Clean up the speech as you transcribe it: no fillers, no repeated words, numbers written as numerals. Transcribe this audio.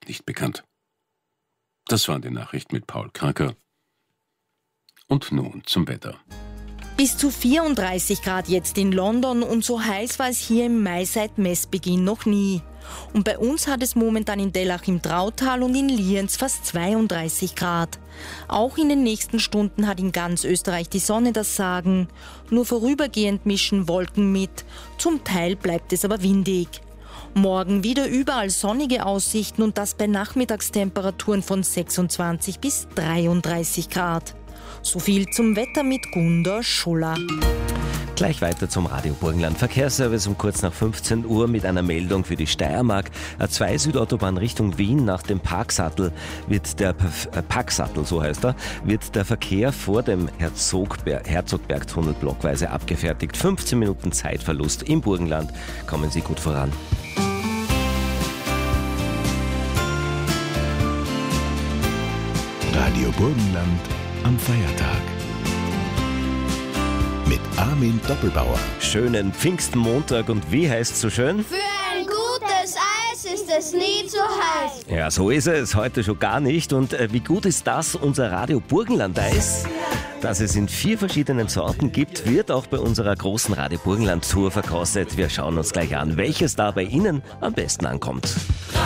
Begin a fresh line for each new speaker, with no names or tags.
nicht bekannt. Das waren die Nachrichten mit Paul Kracker. Und nun zum Wetter.
Bis zu 34 Grad jetzt in London und so heiß war es hier im Mai seit Messbeginn noch nie. Und bei uns hat es momentan in Dellach im Trautal und in Lienz fast 32 Grad. Auch in den nächsten Stunden hat in ganz Österreich die Sonne das Sagen. Nur vorübergehend mischen Wolken mit. Zum Teil bleibt es aber windig. Morgen wieder überall sonnige Aussichten und das bei Nachmittagstemperaturen von 26 bis 33 Grad. So viel zum Wetter mit Gunda Schuller.
Gleich weiter zum Radio Burgenland Verkehrsservice um kurz nach 15 Uhr mit einer Meldung für die Steiermark. A2 Südautobahn Richtung Wien nach dem Parksattel wird der Parksattel, so heißt er, wird der Verkehr vor dem Herzogbergtunnel blockweise abgefertigt. 15 Minuten Zeitverlust im Burgenland. Kommen Sie gut voran.
Radio Burgenland am Feiertag. Mit Armin Doppelbauer.
Schönen Pfingstmontag und wie heißt es so schön?
Für ein gutes Eis ist es nie zu heiß.
Ja, so ist es. Heute schon gar nicht. Und wie gut ist das, unser Radio Burgenland-Eis? Das es in 4 verschiedenen Sorten gibt, wird auch bei unserer großen Radio Burgenland Tour verkostet. Wir schauen uns gleich an, welches da bei Ihnen am besten ankommt.